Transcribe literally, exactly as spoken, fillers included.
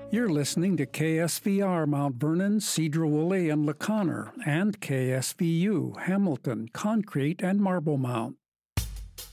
You're listening to K S V R Mount Vernon, Sedro-Woolley, and LaConner, and K S V U Hamilton, Concrete, and Marblemount.